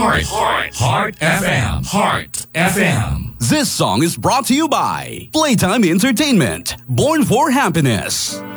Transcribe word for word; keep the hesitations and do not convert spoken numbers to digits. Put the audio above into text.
Heart. Heart. Heart F M. Heart F M. This song is brought to you by Playtime Entertainment. Born for Happiness.